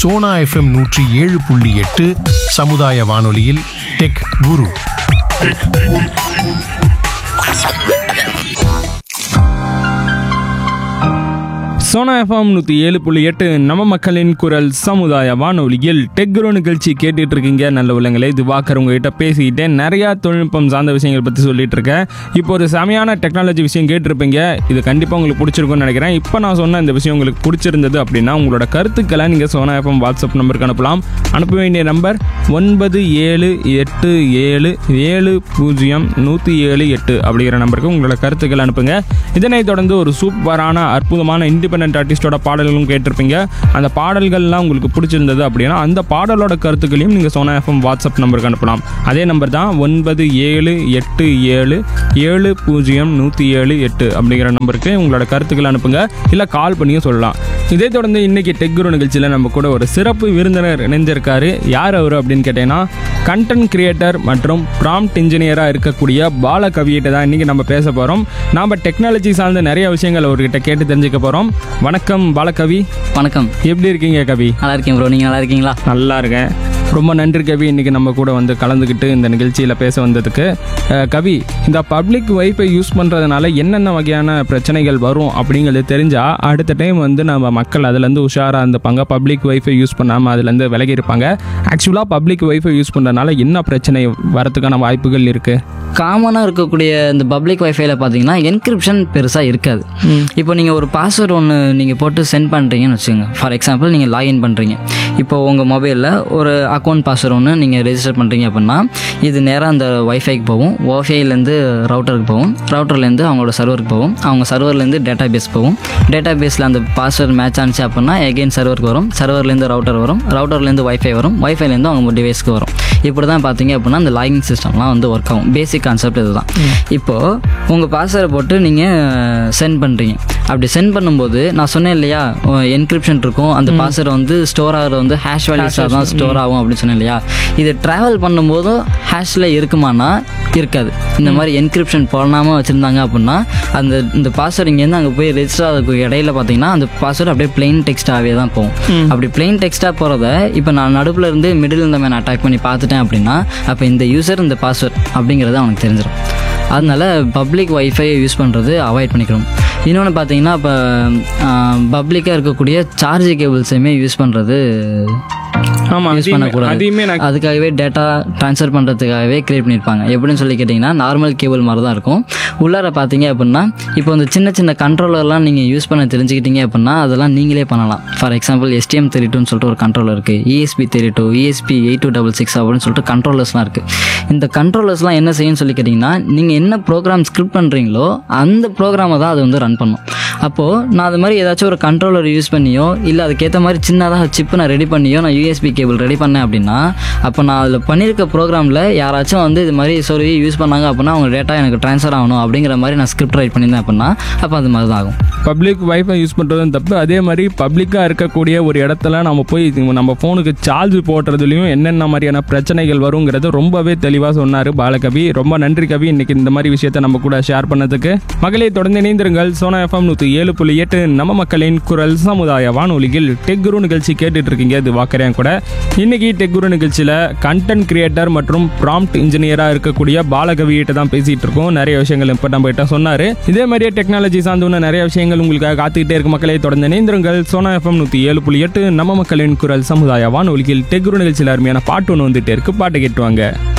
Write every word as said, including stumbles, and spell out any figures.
Sona FM நூற்றி ஏழு புள்ளி எட்டு சமுதாய வானொலியில் டெக் குரு. சோனா எஃப்எம் நூற்றி ஏழு புள்ளி எட்டு நம்ம மக்களின் குரல் சமுதாய வானொலியில் டெக்ரோ நிகழ்ச்சி கேட்டுட்டு இருக்கீங்க. நல்ல உள்ளங்களே, இது வாக்கர் உங்ககிட்ட பேசிக்கிட்டே நிறையா தொழில்நுட்பம் சார்ந்த விஷயங்கள் பற்றி சொல்லிட்டு இருக்கேன். இப்போ ஒரு செமையான டெக்னாலஜி விஷயம் கேட்டிருப்பீங்க. இது கண்டிப்பாக உங்களுக்கு பிடிச்சிருக்கும்னு நினைக்கிறேன். இப்போ நான் சொன்ன இந்த விஷயம் உங்களுக்கு பிடிச்சிருந்தது அப்படின்னா உங்களோட கருத்துக்களை நீங்கள் சோனா எஃப்எம் வாட்ஸ்அப் நம்பருக்கு அனுப்பலாம். அனுப்ப வேண்டிய நம்பர் ஒன்பது ஏழு எட்டு ஏழு ஏழு பூஜ்ஜியம் நூற்றி ஏழு எட்டு அப்படிங்கிற நம்பருக்கு உங்களோட கருத்துக்களை அனுப்புங்க. இதனைத் தொடர்ந்து ஒரு சூப்பரான அற்புதமான இண்டிபெண்டன்ட் ஆர்டிஸ்டோட பாடல்களும் கேட்டிருப்பீங்க. அந்த பாடல்கள்லாம் உங்களுக்கு பிடிச்சிருந்தது அப்படின்னா அந்த பாடலோட கருத்துக்களையும் நீங்கள் சோனா எஃப்எம் வாட்ஸ்அப் நம்பருக்கு அனுப்பலாம். அதே நம்பர் தான் ஒன்பது ஏழு எட்டு ஏழு ஏழு பூஜ்ஜியம் நூற்றி ஏழு எட்டு அப்படிங்கிற நம்பருக்கு உங்களோட கருத்துக்களை அனுப்புங்க. இல்லை கால் பண்ணியும் சொல்லலாம். இதே தொடர்ந்து இன்னைக்கு டெக்குரு நிகழ்ச்சியில் நம்ம கூட ஒரு சிறப்பு விருந்தினர் இணைஞ்சிருக்காரு. யார் அவர் அப்படின்னு கேட்டீங்கன்னா, கண்டென்ட் கிரியேட்டர் மற்றும் ப்ராம்ப்ட் இன்ஜினியராக இருக்கக்கூடிய பாலகவியிட்ட தான் இன்றைக்கி நம்ம பேச போகிறோம். நாம் டெக்னாலஜி சார்ந்த நிறைய விஷயங்கள் அவர்கிட்ட கேட்டு தெரிஞ்சுக்க போகிறோம். வணக்கம் பாலகவி. வணக்கம். எப்படி இருக்கீங்க கவி? நல்லா இருக்கேன் ப்ரோ, நீங்கள் நல்லா இருக்கீங்களா? நல்லா இருக்கேன். ரொம்ப நன்றி கவி, இன்றைக்கி நம்ம கூட வந்து கலந்துக்கிட்டு இந்த நிகழ்ச்சியில் பேச வந்ததுக்கு. கவி, இந்த பப்ளிக் வைஃபை யூஸ் பண்ணுறதுனால என்னென்ன வகையான பிரச்சனைகள் வரும் அப்படிங்கிறது தெரிஞ்சால் அடுத்த டைம் வந்து நம்ம மக்கள் அதுலேருந்து உஷாராக இருந்துப்பாங்க. பப்ளிக் வைஃபை யூஸ் பண்ணாமல் அதுலேருந்து விலகி இருப்பாங்க. ஆக்சுவலாக பப்ளிக் வைஃபை யூஸ் பண்ணுறதுனால என்ன பிரச்சனை வரதுக்கான வாய்ப்புகள் இருக்குது? காமனாக இருக்கக்கூடிய இந்த பப்ளிக் வைஃபைல பார்த்தீங்கன்னா என்கிரிப்ஷன் பெருசாக இருக்காது. இப்போ நீங்கள் ஒரு பாஸ்வேர்டு ஒன்று நீங்கள் போட்டு சென்ட் பண்ணுறீங்கன்னு வச்சுக்கோங்க. ஃபார் எக்ஸாம்பிள் நீங்கள் லாகின் பண்ணுறீங்க. இப்போ உங்கள் மொபைலில் ஒரு அக்கௌண்ட் பாஸ்வேர்டு ஒன்று நீங்கள் ரெஜிஸ்டர் பண்ணுறீங்க அப்படின்னா இது நேராக அந்த வைஃபைக்கு போகும். ஒய்ஃபைலேருந்து ரவுட்டருக்கு போகும். ரவுட்டர்லேருந்து அவங்களோட சர்வருக்கு போகும். அவங்க சர்வர்லேருந்து டேட்டா பேஸ் போகும். டேட்டா பேஸில் அந்த பாஸ்வேர்டு மேட்ச் ஆனிச்சு அப்படின்னா எகெயின் சர்வருக்கு வரும். சர்வர்லேருந்து ரவுட்டர் வரும். ரவுட்டர்லேருந்து வைஃபை வரும். வைஃபைலேருந்து அவங்க டிவைஸ்க்கு வரும். இப்படி தான் பார்த்தீங்க அப்படின்னா அந்த லாகிங் சிஸ்டம்லாம் வந்து ஒர்க் ஆகும். பேசிக் கான்செப்ட் இதுதான். இப்போது உங்கள் பாஸ்வேர்டை போட்டு நீங்கள் சென்ட் பண்ணுறீங்க. அப்படி சென்ட் பண்ணும்போது நான் சொன்னேன் இல்லையா, என்கிரிப்ஷன் இருக்கும். அந்த பாஸ்வேர்டு வந்து ஸ்டோர் ஆகிறது வந்து ஹேஷ் வேல்யூஸாக தான் ஸ்டோர் ஆகும் அப்படின்னு சொன்னேன் இல்லையா. இது ட்ராவல் பண்ணும்போதும் ஹேஷில் இருக்குமானா இருக்காது. இந்த மாதிரி என்கிரிப்ஷன் பண்ணாமல் வச்சுருந்தாங்க அப்படின்னா அந்த இந்த பாஸ்வேர்டு இங்கேருந்து அங்கே போய் ரெஜிஸ்டர் ஆகிறதுக்கு இடையில பார்த்தீங்கன்னா அந்த பாஸ்வேர்டு அப்படியே பிளெயின் டெக்ஸ்டாகவே தான் போகும். அப்படி பிளெயின் டெக்ஸ்ட்டாக போகிறத இப்போ நான் நடுவில் இருந்து மிடில் இந்த மாதிரி அட்டாக் பண்ணி பார்த்துட்டேன் அப்படின்னா அப்போ இந்த யூசர் இந்த பாஸ்வேர்ட் அப்படிங்கிறது அவனுக்கு தெரிஞ்சிடும். அதனால பப்ளிக் வைஃபை யூஸ் பண்ணுறது அவாய்ட் பண்ணிக்கணும். இன்னொன்று பார்த்தீங்கன்னா இப்போ பப்ளிக்காக இருக்கக்கூடிய சார்ஜ் கேபிள்ஸையுமே யூஸ் பண்ணுறது யூஸ் பண்ணக்கூடாது. அதுக்காகவே டேட்டா ட்ரான்ஸ்ஃபர் பண்ணுறதுக்காகவே கிரியேட் பண்ணியிருப்பாங்க. எப்படின்னு சொல்லி கேட்டிங்கன்னா நார்மல் கேபிள் மாதிரி தான் இருக்கும். உள்ளார பார்த்தீங்க அப்படின்னா இப்போ இந்த சின்ன சின்ன கண்ட்ரோலர்லாம் நீங்கள் யூஸ் பண்ண தெரிஞ்சுக்கிட்டீங்க அப்படின்னா அதெல்லாம் நீங்களே பண்ணலாம். ஃபார் எக்ஸாம்பிள் எஸ்டிஎம் தேர்ட்டி டூன்னு சொல்லிட்டு ஒரு கண்ட்ரோலர் இருக்குது. ESP thirty two ESP eight two double six அப்படின்னு சொல்லிட்டு கண்ட்ரோலர்ஸ்லாம் இருக்குது. இந்த கண்ட்ரோலர்ஸ்லாம் என்ன செய்யும்னு சொல்லி கேட்டிங்கன்னா நீங்கள் என்ன ப்ரோக்ராம் ஸ்கிரிப்ட் பண்ணுறீங்களோ அந்த ப்ரோக்ராமை தான் அது வந்து ரன் பண்ணும். அப்போது நான் அது மாதிரி ஏதாச்சும் ஒரு கண்ட்ரோலர் யூஸ் பண்ணியோ இல்லை அதுக்கேற்ற மாதிரி சின்னதாக சிப்பு நான் ரெடி பண்ணியோ நான் யூஎஸ்பி கேபிள் ரெடி பண்ணேன் அப்படின்னா அப்போ நான் அதில் பண்ணியிருக்க ப்ரோக்ராமில் யாராச்சும் வந்து இது மாதிரி சொல்லி யூஸ் பண்ணாங்க அப்படின்னா அவங்க டேட்டா எனக்கு ட்ரான்ஸ்ஃபர் ஆகணும் அப்படிங்கிற மாதிரி நான் ஸ்கிரிப்ட் ரைட் பண்ணியிருந்தேன் அப்படின்னா அப்போ அது மாதிரி தான் ஆகும். பப்ளிக் வைஃபை யூஸ் பண்ணுறதும் தப்பு. அதே மாதிரி பப்ளிக்காக இருக்கக்கூடிய ஒரு இடத்துல நம்ம போய் நம்ம ஃபோனுக்கு சார்ஜ் போடுறதுலையும் என்னென்ன மாதிரியான பிரச்சனைகள் வருங்கிறது ரொம்பவே தெளிவாக சொன்னார் பாலகவி. ரொம்ப நன்றி கவி, இன்னைக்கு இந்த மாதிரி விஷயத்தை நம்ம கூட ஷேர் பண்ணதுக்கு. மகளே, தொடர்ந்து இணைந்திருங்கள். சோனா எஃப்எம் நூற்றி ஏழு புள்ளி எட்டு நம்ம மக்களின் குரல் சமுதாய வானொலியில் டெக்குரு நிகழ்ச்சி கேட்டுட்டு இருக்கீங்க. இது வாக்கரையும் கூட. இன்னைக்கு டெக்குரு நிகழ்ச்சியில் கண்டென்ட் கிரியேட்டர் மற்றும் ப்ராம்ப்ட் இன்ஜினியராக இருக்கக்கூடிய பாலகவியிட்ட தான் பேசிட்டு இருக்கோம். நிறைய விஷயங்கள் இப்போ நம்ம கிட்ட சொன்னார். இதே மாதிரியே டெக்னாலஜி சார்ந்த நிறைய விஷயங்கள் உங்களுக்காக காத்துக்கிட்டே இருக்க. மக்களை தொடர்ந்து இணைந்திருங்கள். சோனா எஃப்எம் நூற்றி ஏழு புள்ளி எட்டு நம்ம மக்களின் குரல் சமுதாய வானொலியில் டெக்குரு நிகழ்ச்சியில் அருமையான பாட்டு ஒன்று வந்துட்டே இருக்கு. பாட்டு கேட்டுவாங்க.